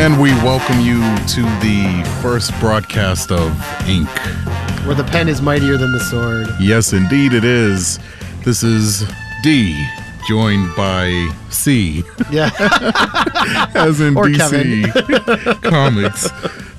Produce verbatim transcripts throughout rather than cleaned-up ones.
And we welcome you to the first broadcast of Ink, where the pen is mightier than the sword. Yes, indeed it is. This is D, joined by C. Yeah. As in or D C Comics.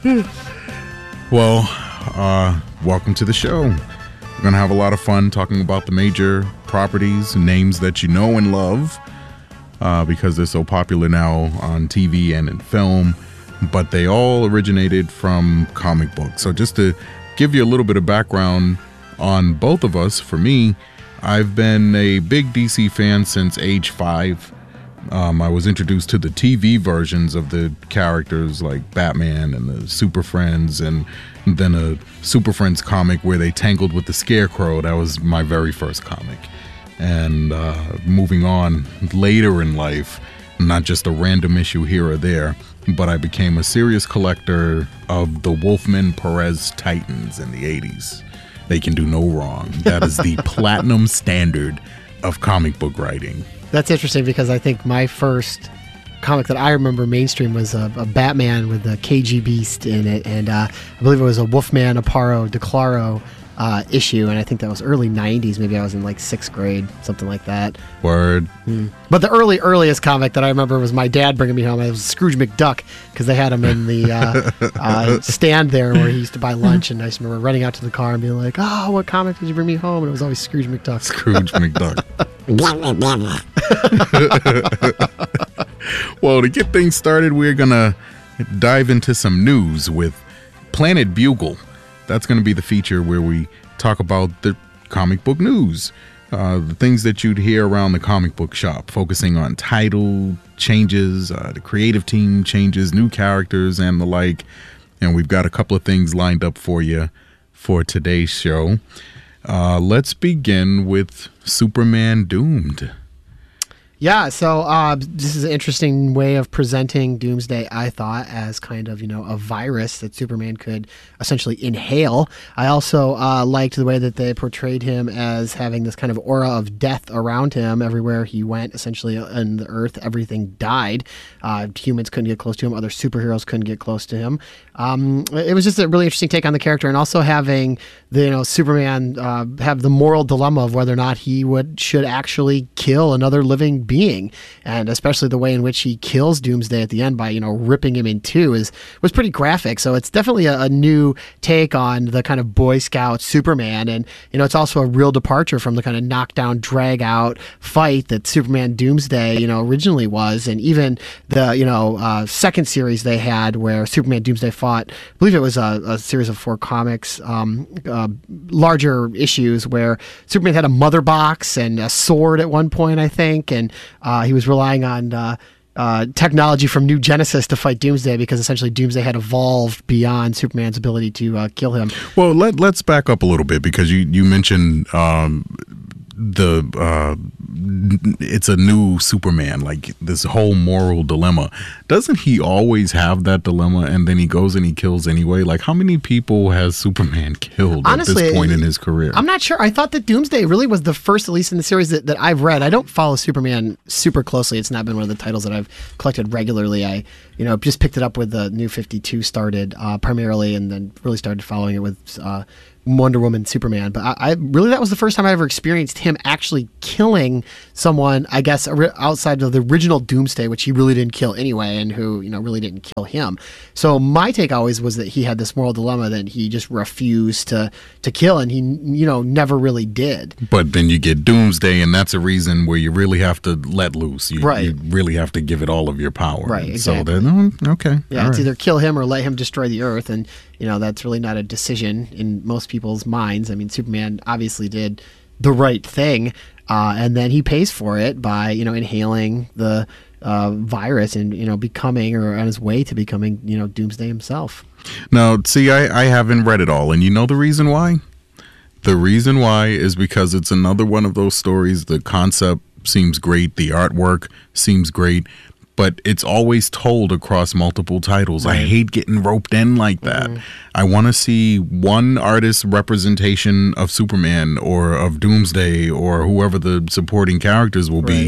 Well, uh, welcome to the show. We're going to have a lot of fun talking about the major properties, names that you know and love. Uh, because they're so popular now on T V and in film, but they all originated from comic books. So just to give you a little bit of background on both of us, for me, I've been a big D C fan since age five. Um, I was introduced to the T V versions of the characters like Batman and the Super Friends, and then a Super Friends comic where they tangled with the Scarecrow. That was my very first comic. And uh, moving on later in life, not just a random issue here or there, but I became a serious collector of the Wolfman Perez Titans in the eighties. They can do no wrong. That is the platinum standard of comic book writing. That's interesting because I think my first comic that I remember mainstream was a, a Batman with a K G Beast in it, and uh, I believe it was a Wolfman Aparo Declaro Uh, issue, and I think that was early nineties. Maybe I was in like sixth grade, something like that. Word. Mm. But the early, earliest comic that I remember was my dad bringing me home. It was Scrooge McDuck, because they had him in the uh, uh, stand there where he used to buy lunch, and I just remember running out to the car and being like, oh, what comic did you bring me home? And it was always Scrooge McDuck. Scrooge McDuck. Well, to get things started, we're going to dive into some news with Planet Bugle. That's going to be the feature where we talk about the comic book news, uh, the things that you'd hear around the comic book shop, focusing on title changes, uh, the creative team changes, new characters, and the like. And we've got a couple of things lined up for you for today's show. Uh, let's begin with Superman Doomed. Yeah, so uh, this is an interesting way of presenting Doomsday, I thought, as kind of, you know, a virus that Superman could essentially inhale. I also uh, liked the way that they portrayed him as having this kind of aura of death around him. Everywhere he went, essentially, on the Earth, everything died. Uh, humans couldn't get close to him. Other superheroes couldn't get close to him. Um, it was just a really interesting take on the character, and also having the, you know, Superman uh, have the moral dilemma of whether or not he would should actually kill another living being, and especially the way in which he kills Doomsday at the end by, you know, ripping him in two is was pretty graphic. So it's definitely a, a new take on the kind of Boy Scout Superman, and, you know, it's also a real departure from the kind of knockdown, drag out fight that Superman Doomsday, you know, originally was, and even the, you know, uh, second series they had where Superman Doomsday fought. I believe it was a, a series of four comics, um, uh, larger issues where Superman had a mother box and a sword at one point, I think, and uh, he was relying on uh, uh, technology from New Genesis to fight Doomsday because essentially Doomsday had evolved beyond Superman's ability to uh, kill him. Well, let, let's back up a little bit because you, you mentioned um, the uh, it's a new Superman, like this whole moral dilemma. Doesn't he always have that dilemma, and then he goes and he kills anyway? Like, how many people has Superman killed Honestly, at this point in his career? I'm not sure. I thought that Doomsday really was the first, at least in the series that, that I've read. I don't follow Superman super closely. It's not been one of the titles that I've collected regularly. I, you know, just picked it up with the New fifty-two started uh, primarily, and then really started following it with uh, Wonder Woman, Superman. But I, I really, that was the first time I ever experienced him actually killing someone, I guess, outside of the original Doomsday, which he really didn't kill anyway, and who, you know, really didn't kill him. So my take always was that he had this moral dilemma that he just refused to to kill, and he, you know, never really did. But then you get Doomsday, and that's a reason where you really have to let loose. You, right. you really have to give it all of your power. Right, exactly. So then, oh, okay. Yeah, all it's right. either kill him or let him destroy the Earth, and, you know, that's really not a decision in most people's minds. I mean, Superman obviously did the right thing, uh, and then he pays for it by, you know, inhaling the uh, virus and, you know, becoming, or on his way to becoming, you know, Doomsday himself. Now, see, I, I haven't read it all, and you know the reason why? The reason why is because it's another one of those stories. The concept seems great, the artwork seems great, but it's always told across multiple titles. Right. I hate getting roped in like that. Mm-hmm. I want to see one artist's representation of Superman or of Doomsday or whoever the supporting characters will right. be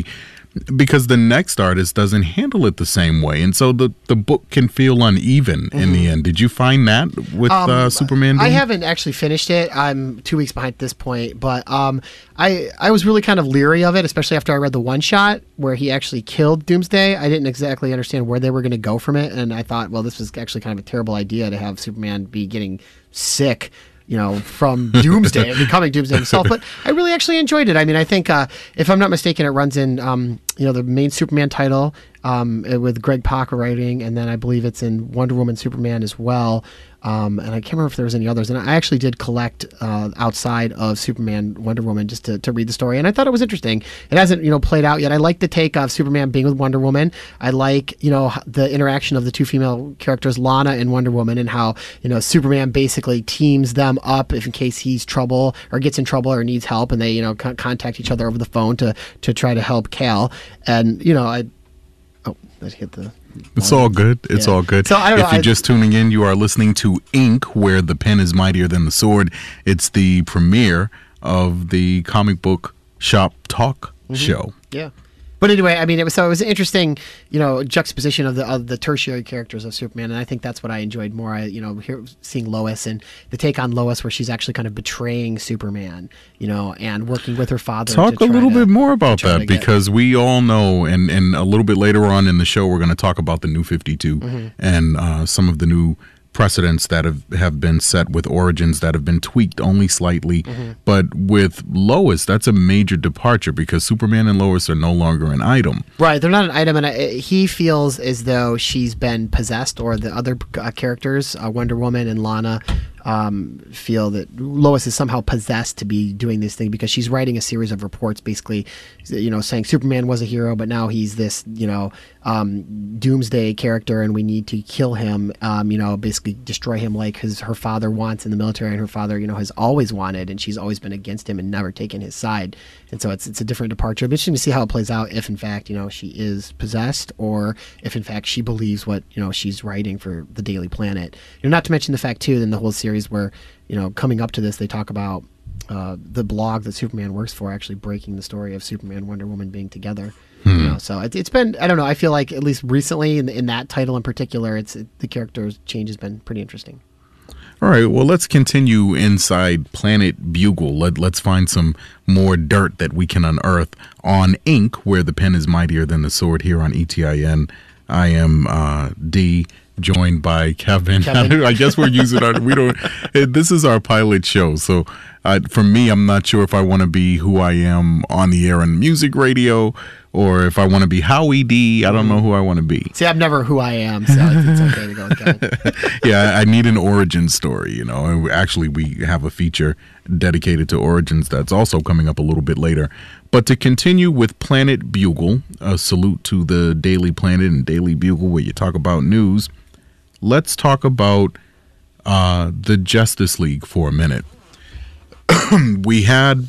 because the next artist doesn't handle it the same way, and so the, the book can feel uneven mm-hmm. in the end. Did you find that with um, uh, Superman Doom? I haven't actually finished it. I'm two weeks behind at this point, but um, I I was really kind of leery of it, especially after I read the one shot where he actually killed Doomsday. I didn't exactly understand where they were going to go from it, and I thought, well, this was actually kind of a terrible idea to have Superman be getting sick, you know, from Doomsday and becoming Doomsday himself. But I really actually enjoyed it. I mean, I think, uh, if I'm not mistaken, it runs in, um, you know, the main Superman title um, with Greg Pak writing, and then I believe it's in Wonder Woman Superman as well. Um, and I can't remember if there was any others. And I actually did collect uh, outside of Superman, Wonder Woman, just to, to read the story. And I thought it was interesting. It hasn't, you know, played out yet. I like the take of Superman being with Wonder Woman. I like, you know, the interaction of the two female characters, Lana and Wonder Woman, and how, you know, Superman basically teams them up if in case he's trouble or gets in trouble or needs help, and they, you know, con- contact each other over the phone to to try to help Kal. And, you know, I oh, that hit the. It's all good. It's yeah. all good. So, I don't if know, you're I, just tuning in, you are listening to Ink, where the pen is mightier than the sword. It's the premiere of the comic book shop talk mm-hmm. show. Yeah. But anyway, I mean, it was so it was an interesting, you know, juxtaposition of the of the tertiary characters of Superman, and I think that's what I enjoyed more. I, you know, here, seeing Lois and the take on Lois, where she's actually kind of betraying Superman, you know, and working with her father. Talk to a little to, bit more about that, because we all know, and and a little bit later on in the show, we're going to talk about the New fifty-two mm-hmm. and uh, some of the new precedents that have, have been set with origins that have been tweaked only slightly. Mm-hmm. But with Lois, that's a major departure, because Superman and Lois are no longer an item. Right, they're not an item, and I, he feels as though she's been possessed, or the other uh, characters, uh, Wonder Woman and Lana, um, feel that Lois is somehow possessed to be doing this thing, because she's writing a series of reports, basically, you know, saying Superman was a hero, but now he's this, you know, um, doomsday character, and we need to kill him, um, you know, basically destroy him like his her father wants in the military, and her father, you know, has always wanted, and she's always been against him and never taken his side. And so it's it's a different departure. It'll be interesting to see how it plays out, if in fact, you know, she is possessed, or if in fact she believes what, you know, she's writing for the Daily Planet. You know, not to mention the fact too, in the whole series where, you know, coming up to this, they talk about uh, the blog that Superman works for actually breaking the story of Superman and Wonder Woman being together. Hmm. You know, so it, it's been, I don't know, I feel like at least recently in, in that title in particular, it's it, the character's change has been pretty interesting. All right, well, let's continue inside Planet Bugle. Let, let's find some more dirt that we can unearth on Ink, where the pen is mightier than the sword, here on E T I N. I am uh, D, joined by Kevin. Kevin. I guess we're using our, we don't, this is our pilot show, so uh, for me, I'm not sure if I want to be who I am on the air and music radio, or if I want to be Howie D. I don't know who I want to be. See, I'm never who I am, so it's okay to go with Kevin. Yeah, I need an origin story, you know. And actually, we have a feature dedicated to origins that's also coming up a little bit later. But to continue with Planet Bugle, a salute to the Daily Planet and Daily Bugle, where you talk about news, let's talk about uh, the Justice League for a minute. We had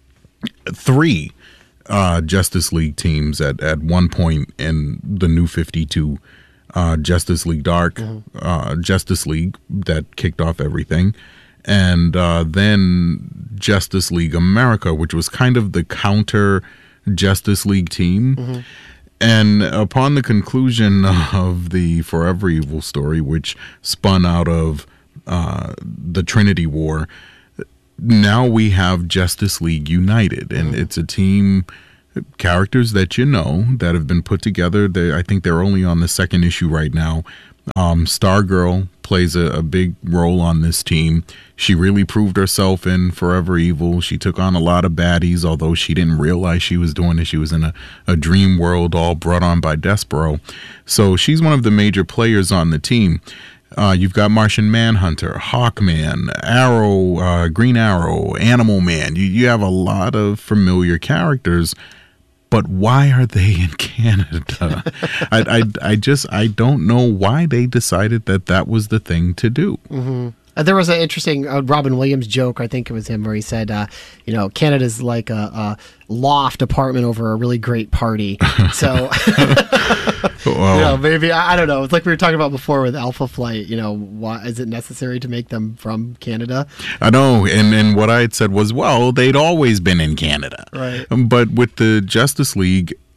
three Uh, Justice League teams at, at one point in the New fifty-two, uh, Justice League Dark, mm-hmm. uh, Justice League that kicked off everything, and uh, then Justice League America, which was kind of the counter Justice League team. Mm-hmm. And upon the conclusion of the Forever Evil story, which spun out of uh, the Trinity War, now we have Justice League United, and mm-hmm. it's a team, characters that you know, that have been put together. They, I think they're only on the second issue right now. Um, Stargirl plays a, a big role on this team. She really proved herself in Forever Evil. She took on a lot of baddies, although she didn't realize she was doing it. She was in a, a dream world all brought on by Despero. So she's one of the major players on the team. Uh, you've got Martian Manhunter, Hawkman, Arrow, uh, Green Arrow, Animal Man. You, you have a lot of familiar characters, but why are they in Canada? I, I, I just, I don't know why they decided that that was the thing to do. Mm-hmm. Uh, there was an interesting uh, Robin Williams joke, I think it was him, where he said, uh, you know, Canada's like a, a loft apartment over a really great party. So, well, you know, maybe, I, I don't know. It's like we were talking about before with Alpha Flight, you know, why is it necessary to make them from Canada? I know. And, and what I had said was, well, they'd always been in Canada. Right. Um, but with the Justice League,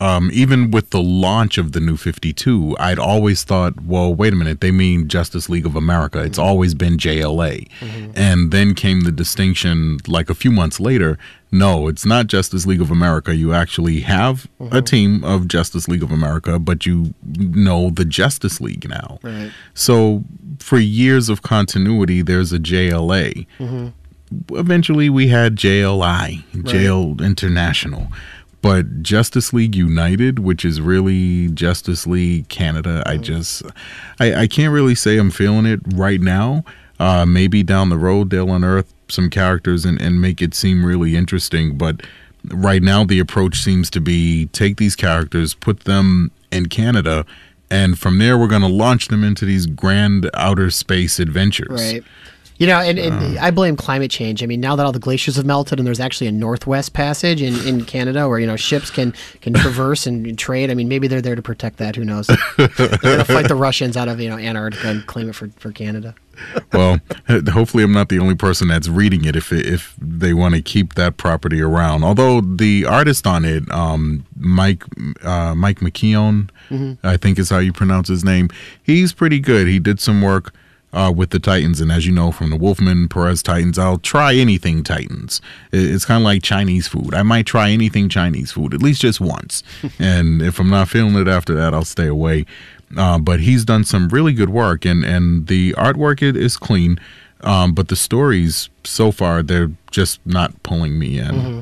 Um, even with the launch of the New fifty-two, I'd always thought, well, wait a minute, they mean Justice League of America. It's mm-hmm. always been J L A. Mm-hmm. And then came the distinction like a few months later, no, it's not Justice League of America. You actually have mm-hmm. a team of Justice League of America, but you know the Justice League now. Right. So for years of continuity, there's a J L A. Mm-hmm. Eventually we had J L I, right. J L International. But Justice League United, which is really Justice League Canada, I just, I, I can't really say I'm feeling it right now. Uh, maybe down the road they'll unearth some characters and, and make it seem really interesting. But right now the approach seems to be take these characters, put them in Canada, and from there we're going to launch them into these grand outer space adventures. Right. You know, and, and uh, I blame climate change. I mean, now that all the glaciers have melted and there's actually a Northwest Passage in, in Canada where, you know, ships can, can traverse and trade. I mean, maybe they're there to protect that. Who knows? They're going to fight the Russians out of, you know, Antarctica and claim it for, for Canada. Well, hopefully I'm not the only person that's reading it if if they want to keep that property around. Although the artist on it, um, Mike uh, Mike McKeown, mm-hmm. I think is how you pronounce his name, he's pretty good. He did some work Uh, with the Titans, and as you know from the Wolfman Perez Titans, I'll try anything Titans. It's kind of like Chinese food. I might try anything Chinese food at least just once, and if I'm not feeling it after that, I'll stay away. Uh, but he's done some really good work, and and the artwork it is clean, um, but the stories so far they're just not pulling me in. Mm-hmm.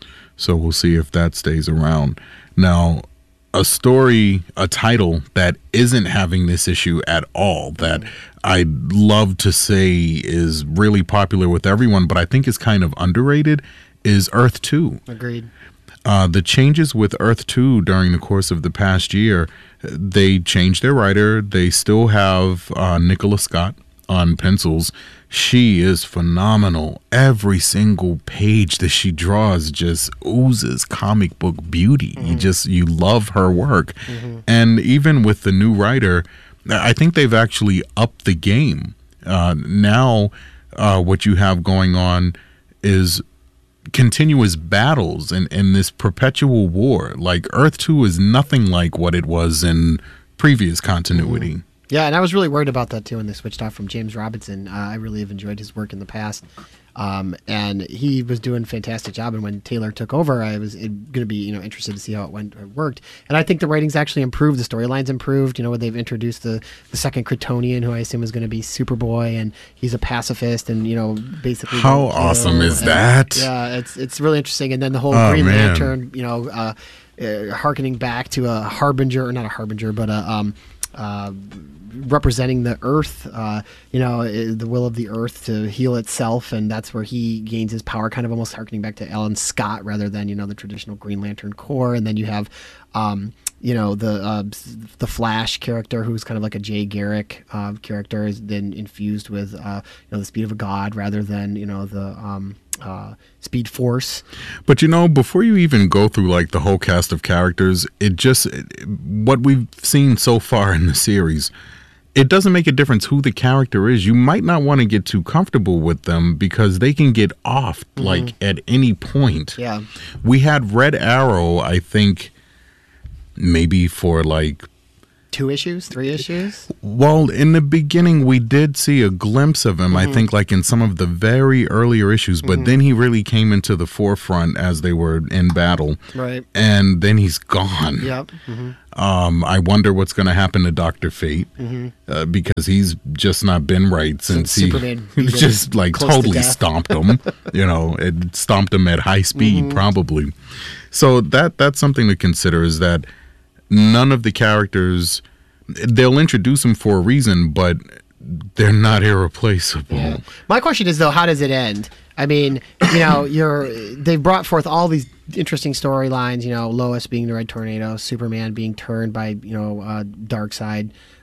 So we'll see if that stays around. Now, a story, a title that isn't having this issue at all, that I'd love to say is really popular with everyone, but I think is kind of underrated, is Earth two. Agreed. Uh, the changes with Earth two during the course of the past year, they changed their writer. They still have uh, Nicola Scott on pencils. She is phenomenal. Every single page that she draws just oozes comic book beauty. Mm-hmm. You just, you love her work. Mm-hmm. And even with the new writer, I think they've actually upped the game. Uh, now, uh, what you have going on is continuous battles and, and this perpetual war. Like Earth two is nothing like what it was in previous continuity. Mm-hmm. Yeah, and I was really worried about that too when they switched off from James Robinson. Uh, I really have enjoyed his work in the past. Um, and he was doing a fantastic job. And when Taylor took over, I was going to be, you know, interested to see how it went, it worked. And I think the writing's actually improved. The storylines improved. You know, they've introduced the, the second Kryptonian, who I assume is going to be Superboy, and he's a pacifist, and you know, basically. How awesome is and, that? Yeah, it's it's really interesting. And then the whole oh, Green man. Lantern, you know, uh, uh, harkening back to a harbinger, or not a harbinger, but a um, uh, representing the earth, uh, you know, the will of the earth to heal itself, and that's where he gains his power, kind of almost harkening back to Alan Scott rather than, you know, the traditional Green Lantern Corps. And then you have, um, you know, the uh, the Flash character, who's kind of like a Jay Garrick uh, character, is then infused with, uh, you know, the speed of a god rather than, you know, the um, uh, Speed Force. But you know, before you even go through like the whole cast of characters, it just it, what we've seen so far in the series, it doesn't make a difference who the character is. You might not want to get too comfortable with them because they can get off mm-hmm. like at any point. Yeah. We had Red Arrow, I think, maybe for like two issues, three issues. Well, in the beginning, we did see a glimpse of him, mm-hmm. I think, like in some of the very earlier issues, but mm-hmm. then he really came into the forefront as they were in battle. Right. And then he's gone. Yep. Mm-hmm. Um, I wonder what's going to happen to Doctor Fate, mm-hmm. uh, because he's just not been right since, since he just like totally to stomped him. You know, it stomped him at high speed, mm-hmm. probably. So that that's something to consider, is that none of the characters, they'll introduce them for a reason, but they're not irreplaceable. Yeah. My question is, though, how does it end? I mean, you know, you're they've brought forth all these interesting storylines, you know, Lois being the Red Tornado, Superman being turned by, you know, uh, Darkseid,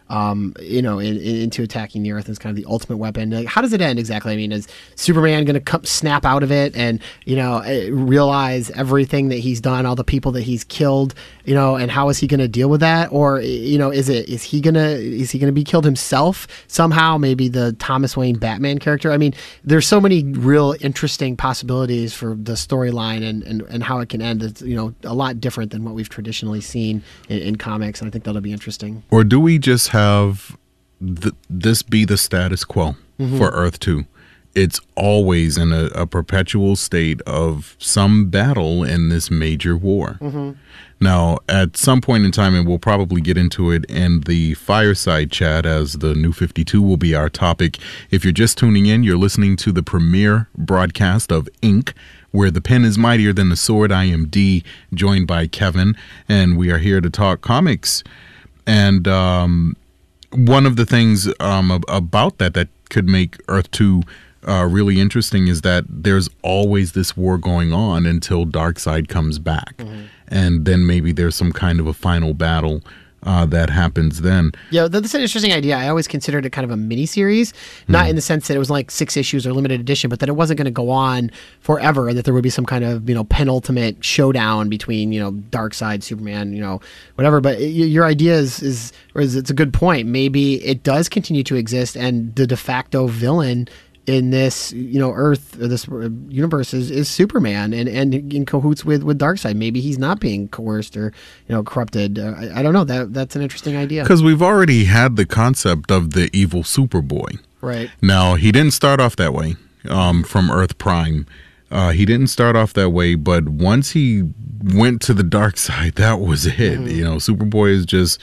um, you know, in, in, into attacking the Earth as kind of the ultimate weapon. Like, how does it end exactly? I mean, is Superman going to come snap out of it and, you know, realize everything that he's done, all the people that he's killed, you know, and how is he going to deal with that? Or, you know, is it is he gonna is he gonna be killed himself somehow? Maybe the Thomas Wayne Batman character. I mean, there's so many real interesting possibilities for the storyline and, and, and how it can end. It's, you know, a lot different than what we've traditionally seen in, in comics, and I think that'll be interesting. Or do we just have th- this be the status quo mm-hmm. for Earth two? It's always in a, a perpetual state of some battle in this major war. Mm-hmm. Now, at some point in time, and we'll probably get into it in the fireside chat as the New fifty-two will be our topic. If you're just tuning in, you're listening to the premiere broadcast of Ink, where the pen is mightier than the sword. I am D, joined by Kevin, and we are here to talk comics. And um, one of the things um, about that that could make Earth two Uh, really interesting is that there's always this war going on until Darkseid comes back. Mm-hmm. And then maybe there's some kind of a final battle uh, that happens then. Yeah, that's an interesting idea. I always considered it kind of a mini-series, not mm-hmm. in the sense that it was like six issues or limited edition, but that it wasn't going to go on forever, and that there would be some kind of, you know, penultimate showdown between, you know, Darkseid, Superman, you know, whatever. But it, your idea is, is, or is, it's a good point. Maybe it does continue to exist, and the de facto villain in this, you know, Earth, or this universe is, is Superman, and, and in cahoots with, with Darkseid. Maybe he's not being coerced or, you know, corrupted. Uh, I, I don't know. That that's an interesting idea. Because we've already had the concept of the evil Superboy. Right. Now, he didn't start off that way um, from Earth Prime. Uh, he didn't start off that way, but once he went to the dark side, that was it. Mm-hmm. You know, Superboy is just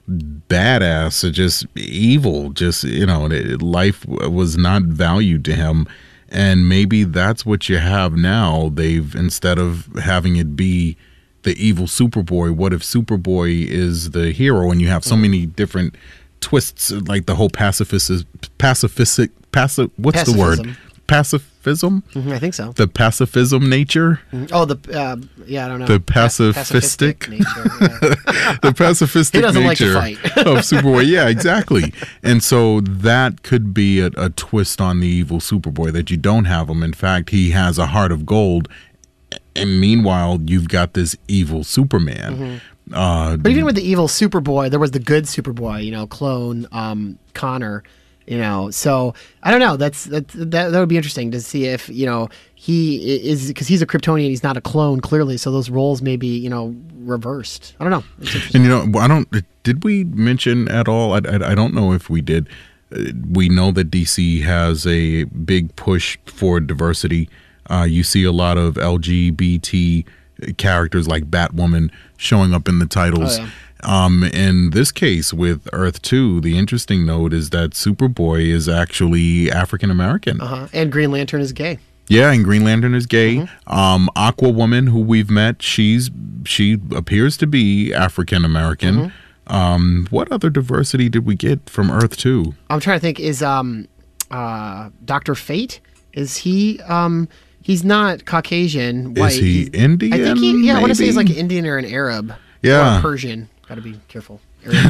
badass, or just evil, just, you know, life was not valued to him. And maybe that's what you have now. They've, instead of having it be the evil Superboy, what if Superboy is the hero, and you have so many different twists, like the whole pacifist, pacifistic, passive, what's Pacifism. the word? Pacifism? Mm-hmm, I think so. The pacifism nature? Mm-hmm. Oh, the, uh, yeah, I don't know. The pacifistic? Pa- nature. Yeah. The pacifistic he doesn't nature like to fight. of Superboy. Yeah, exactly. And so that could be a, a twist on the evil Superboy, that you don't have him. In fact, he has a heart of gold. And meanwhile, you've got this evil Superman. Mm-hmm. Uh, but even with the evil Superboy, there was the good Superboy, you know, clone um, Connor. You know, so I don't know. That's that that that would be interesting to see if, you know, he is, because he's a Kryptonian. He's not a clone, clearly. So those roles may be, you know, reversed. I don't know. It's interesting. And you know, I don't. Did we mention at all? I, I, I don't know if we did. We know that D C has a big push for diversity. Uh, you see a lot of L G B T characters like Batwoman showing up in the titles. Oh, yeah. Um, in this case with Earth two, the interesting note is that Superboy is actually African American. Uh-huh. And Green Lantern is gay. Yeah, and Green Lantern is gay. Mm-hmm. Um, Aquawoman, who we've met, she's she appears to be African American. Mm-hmm. Um, what other diversity did we get from Earth two? I'm trying to think. Is um, uh, Doctor Fate? Is he um? He's not Caucasian. White. Is he he's, Indian? I think he. Yeah, maybe? I want to say he's like an Indian or an Arab. Yeah, or a Persian. Got to be careful.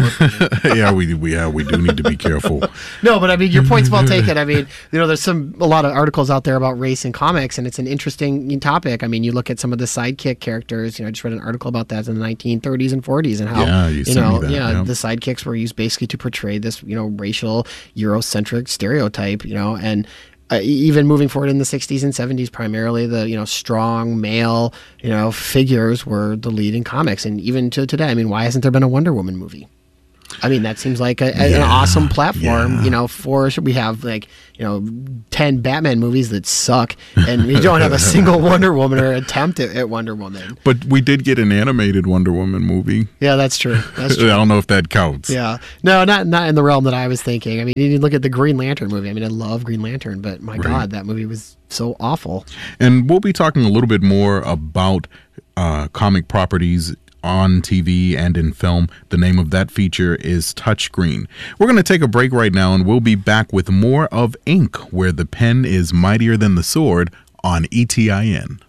yeah, we we yeah, we do need to be careful. No, but I mean, your point's well taken. I mean, you know, there's some a lot of articles out there about race in comics, and it's an interesting topic. I mean, you look at some of the sidekick characters. You know, I just read an article about that in the nineteen thirties and forties, and how yeah, you, you know, that, yeah, yeah, the sidekicks were used basically to portray this, you know, racial Eurocentric stereotype. You know, and Uh, even moving forward in the sixties and seventies, primarily the, you know, strong male, you know, figures were the lead in comics. And even to today, I mean, why hasn't there been a Wonder Woman movie? I mean, that seems like a, a, yeah, an awesome platform, yeah. you know, for, we have like, you know, ten Batman movies that suck, and we don't have a single Wonder Woman or attempt at, at Wonder Woman. But we did get an animated Wonder Woman movie. Yeah, that's true. That's true. I don't know if that counts. Yeah. No, not not in the realm that I was thinking. I mean, you look at the Green Lantern movie. I mean, I love Green Lantern, but my right. God, that movie was so awful. And we'll be talking a little bit more about uh, comic properties on T V and in film. The name of that feature is Touchscreen. We're going to take a break right now, and we'll be back with more of Ink, where the pen is mightier than the sword, on E T I N.